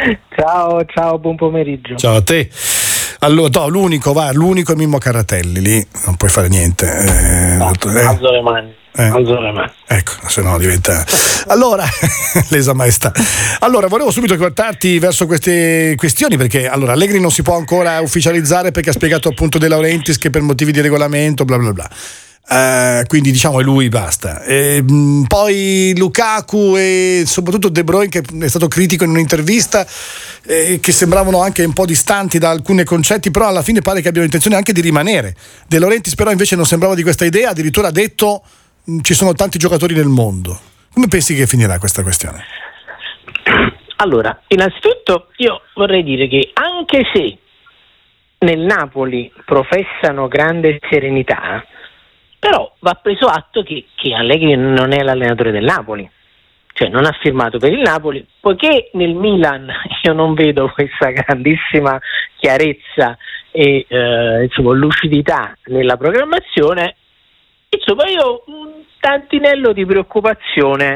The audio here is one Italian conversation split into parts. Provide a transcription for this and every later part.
Ciao, buon pomeriggio. Ciao a te. Allora, l'unico è Mimmo Carratelli, lì non puoi fare niente. Alzo le mani. Ecco, se no diventa. Allora, lesa maestà. Allora, volevo subito portarti verso queste questioni, perché allora Allegri non si può ancora ufficializzare perché ha spiegato appunto De Laurentiis che per motivi di regolamento, bla bla bla. Quindi diciamo è lui, basta. Poi Lukaku e soprattutto De Bruyne, che è stato critico in un'intervista, che sembravano anche un po' distanti da alcuni concetti, però alla fine pare che abbiano intenzione anche di rimanere. De Laurentiis però invece non sembrava di questa idea, addirittura ha detto ci sono tanti giocatori nel mondo. Come pensi che finirà questa questione? Allora, innanzitutto io vorrei dire che anche se nel Napoli professano grande serenità, però va preso atto che Allegri non è l'allenatore del Napoli, cioè non ha firmato per il Napoli, poiché nel Milan io non vedo questa grandissima chiarezza e lucidità nella programmazione. Insomma, io un tantinello di preoccupazione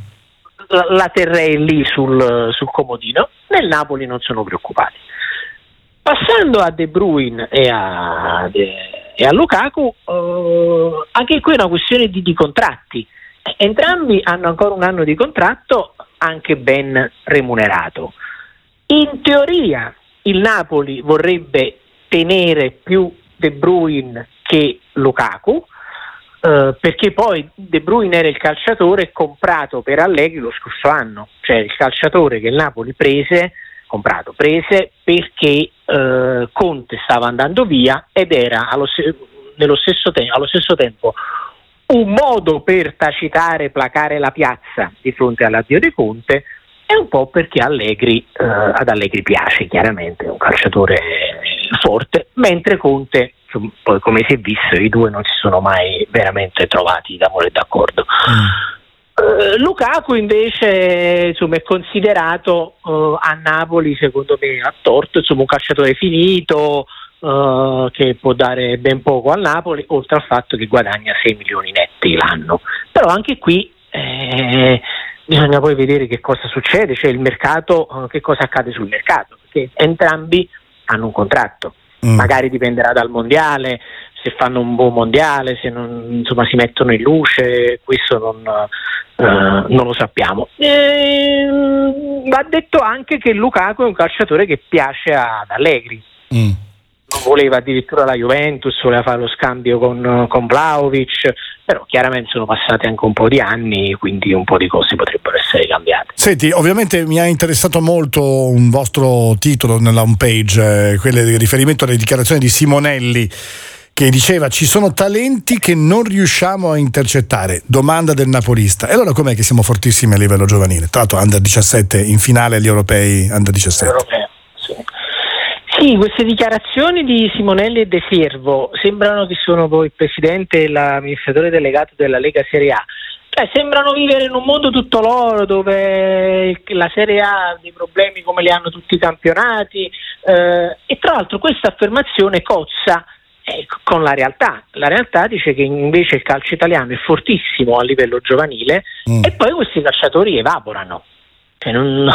la terrei lì sul comodino. Nel Napoli non sono preoccupati. Passando a De Bruyne e a Lukaku, anche qui è una questione di contratti. Entrambi hanno ancora un anno di contratto, anche ben remunerato. In teoria il Napoli vorrebbe tenere più De Bruyne che Lukaku, perché poi De Bruyne era il calciatore comprato per Allegri lo scorso anno, cioè il calciatore che il Napoli prese perché Conte stava andando via ed era allo stesso tempo un modo per tacitare, placare la piazza di fronte all'addio di Conte, e un po' perché ad Allegri piace, chiaramente è un calciatore forte, mentre Conte, poi come si è visto, i due non si sono mai veramente trovati d'amore e d'accordo. Lukaku invece è considerato a Napoli, secondo me a torto, un calciatore finito, che può dare ben poco al Napoli, oltre al fatto che guadagna 6 milioni netti l'anno. Però anche qui bisogna poi vedere che cosa succede, cioè il mercato, che cosa accade sul mercato, perché entrambi hanno un contratto. Magari dipenderà dal mondiale, se fanno un buon mondiale, se non, si mettono in luce, questo non lo sappiamo. Va detto anche che Lukaku è un calciatore che piace ad Allegri. Voleva addirittura la Juventus, voleva fare lo scambio con Vlahovic, però chiaramente sono passati anche un po' di anni, quindi un po' di cose potrebbero essere cambiate. Senti, ovviamente mi ha interessato molto un vostro titolo nella homepage, quello di riferimento alle dichiarazioni di Simonelli, che diceva ci sono talenti che non riusciamo a intercettare, domanda del napolista. E allora com'è che siamo fortissimi a livello giovanile? Tra l'altro Under 17 in finale agli europei Under 17. Sì, queste dichiarazioni di Simonelli e De Siervo sembrano che sono poi il presidente e l'amministratore delegato della Lega Serie A. Sembrano vivere in un mondo tutto loro, dove la Serie A ha dei problemi come li hanno tutti i campionati, e tra l'altro questa affermazione cozza con la realtà. La realtà dice che invece il calcio italiano è fortissimo a livello giovanile, e poi questi calciatori evaporano, cioè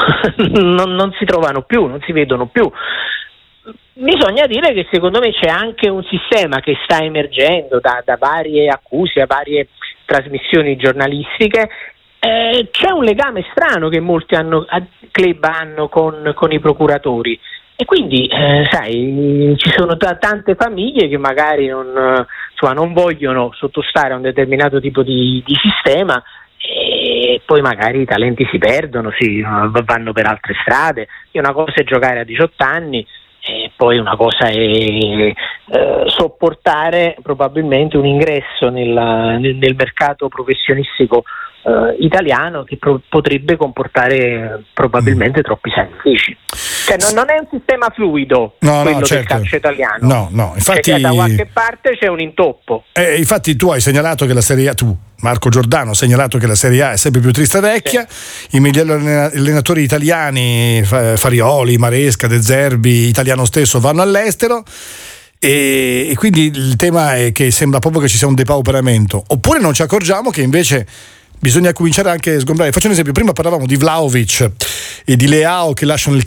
non si trovano più, non si vedono più. Bisogna dire che secondo me c'è anche un sistema che sta emergendo da varie accuse, a varie trasmissioni giornalistiche. C'è un legame strano che molti club hanno con i procuratori, e quindi ci sono tante famiglie che magari non vogliono sottostare a un determinato tipo di sistema, e poi magari i talenti si perdono, vanno per altre strade. E una cosa è giocare a 18 anni, e poi una cosa è sopportare probabilmente un ingresso nel mercato professionistico italiano che potrebbe comportare probabilmente troppi sacrifici. Cioè non è un sistema fluido quello del calcio italiano. No, infatti da qualche parte c'è un intoppo. Infatti tu hai segnalato che la Serie A, Marco Giordano, ha segnalato che la Serie A è sempre più triste e vecchia. I migliori allenatori italiani, Farioli, Maresca, De Zerbi, Italiano stesso, vanno all'estero, e quindi il tema è che sembra proprio che ci sia un depauperamento, oppure non ci accorgiamo che invece bisogna cominciare anche a sgombrare. Faccio un esempio: prima parlavamo di Vlahovic e di Leao che lasciano il